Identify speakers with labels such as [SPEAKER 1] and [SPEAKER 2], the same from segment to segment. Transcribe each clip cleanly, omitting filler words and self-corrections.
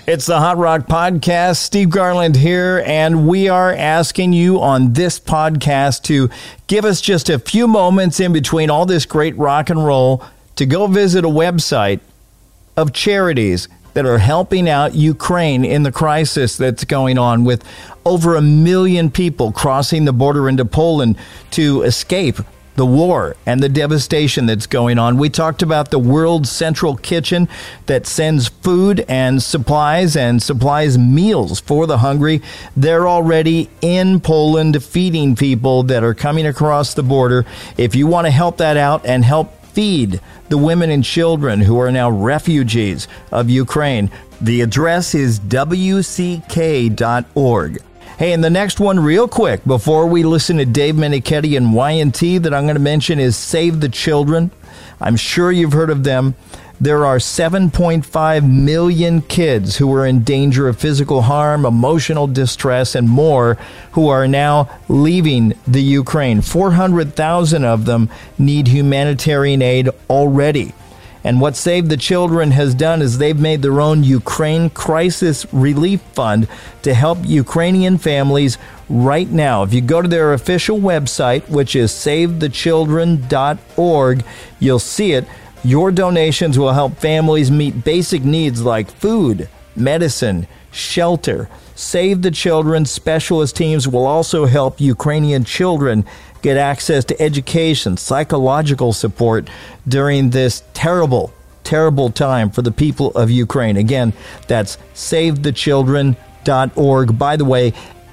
[SPEAKER 1] It's the Hot Rock Podcast. Steve Garland here, and we are asking you on this podcast to give us just a few moments in between all this great rock and roll to go visit a website of charities that are helping out Ukraine in the crisis that's going on, with over 1 million people crossing the border into Poland to escape the war and the devastation that's going on. We talked about the World Central Kitchen that sends food and supplies meals for the hungry. They're already in Poland feeding people that are coming across the border. If you want to help that out and help feed the women and children who are now refugees of Ukraine, the address is wck.org. Hey, and the next one real quick before we listen to Dave Meniketti and Y&T that I'm going to mention is Save the Children. I'm sure you've heard of them. There are 7.5 million kids who are in danger of physical harm, emotional distress, and more who are now leaving the Ukraine. 400,000 of them need humanitarian aid already. And what Save the Children has done is they've made their own Ukraine Crisis Relief Fund to help Ukrainian families right now. If you go to their official website, which is savethechildren.org, you'll see it. Your donations will help families meet basic needs like food, medicine, shelter. Save the Children specialist teams will also help Ukrainian children get access to education, psychological support during this terrible, terrible time for the people of Ukraine. Again, that's savethechildren.org. By the way,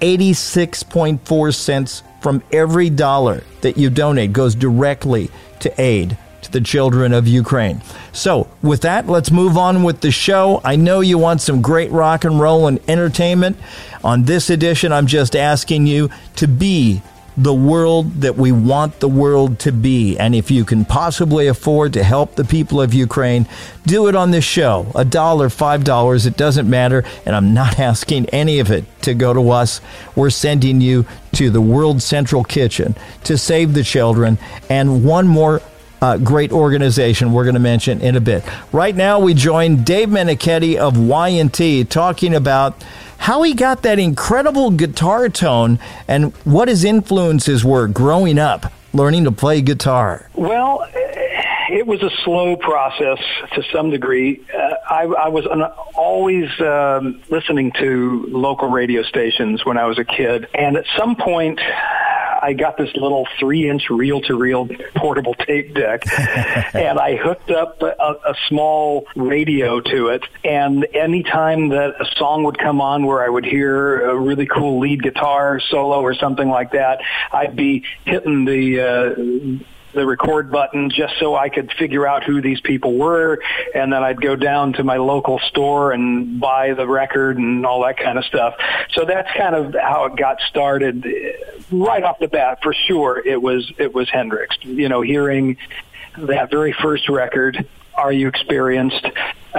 [SPEAKER 1] 86.4 cents from every dollar that you donate goes directly to aid to the children of Ukraine. So with that, let's move on with the show. I know you want some great rock and roll and entertainment. On this edition, I'm just asking you to be the world that we want the world to be. And if you can possibly afford to help the people of Ukraine, do it on this show. $1, $5, it doesn't matter. And I'm not asking any of it to go to us. We're sending you to the World Central Kitchen to save the children, and one more great organization we're going to mention in a bit. Right now, we join Dave Meniketti of Y&T talking about how he got that incredible guitar tone and what his influences were growing up, learning to play guitar.
[SPEAKER 2] Well, it was a slow process to some degree. I was always listening to local radio stations when I was a kid, and at some point I got this little 3-inch reel-to-reel portable tape deck, and I hooked up a small radio to it, and anytime that a song would come on where I would hear a really cool lead guitar solo or something like that, I'd be hitting the record button just so I could figure out who these people were, and then I'd go down to my local store and buy the record and all that kind of stuff. So that's kind of how it got started. Right off the bat, for sure, it was Hendrix. You know, hearing that very first record, Are You Experienced?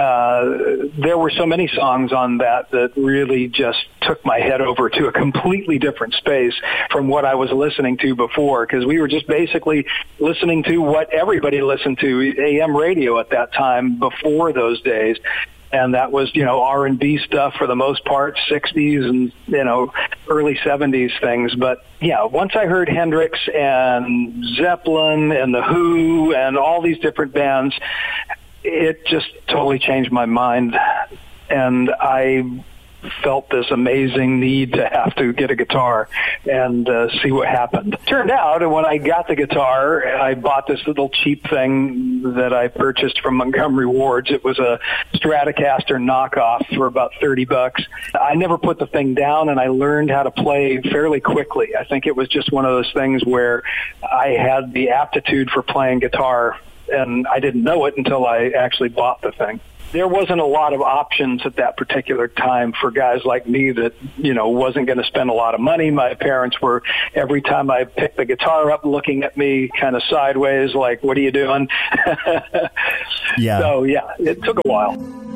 [SPEAKER 2] There were so many songs on that really just took my head over to a completely different space from what I was listening to before, because we were just basically listening to what everybody listened to, AM radio at that time before those days. And that was, R&B stuff for the most part, 60s and, early 70s things. But, yeah, once I heard Hendrix and Zeppelin and The Who and all these different bands, it just totally changed my mind. And I felt this amazing need to have to get a guitar and see what happened. Turned out, when I got the guitar, I bought this little cheap thing that I purchased from Montgomery Ward's. It was a Stratocaster knockoff for about $30. I never put the thing down, and I learned how to play fairly quickly. I think it was just one of those things where I had the aptitude for playing guitar, and I didn't know it until I actually bought the thing. There wasn't a lot of options at that particular time for guys like me that, wasn't going to spend a lot of money. My parents were, every time I picked the guitar up, looking at me kind of sideways, like, what are you doing?
[SPEAKER 1] Yeah.
[SPEAKER 2] So, yeah, it took a while.